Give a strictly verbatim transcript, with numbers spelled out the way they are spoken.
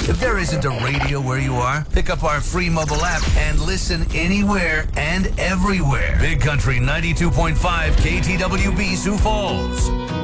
If there isn't a radio where you are, pick up our free mobile app and listen anywhere and everywhere. Big Country ninety-two point five K T W B Sioux Falls.